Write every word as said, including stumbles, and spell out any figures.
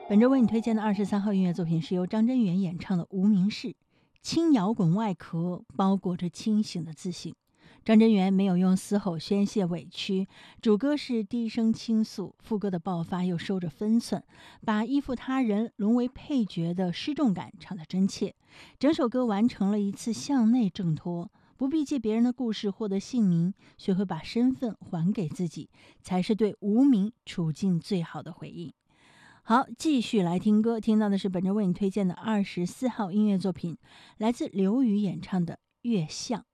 本周为你推荐的二十三号音乐作品是由张真源演唱的《无名氏》，轻摇滚外壳包裹着清醒的自信。张真源没有用嘶吼宣泄委屈，主歌是低声倾诉，副歌的爆发又收着分寸，把依附他人沦为配角的失重感唱得真切。整首歌完成了一次向内挣脱，不必借别人的故事获得姓名，学会把身份还给自己，才是对无名处境最好的回应。好，继续来听歌，听到的是本周为你推荐的二十四号音乐作品，来自刘宇演唱的《月相》。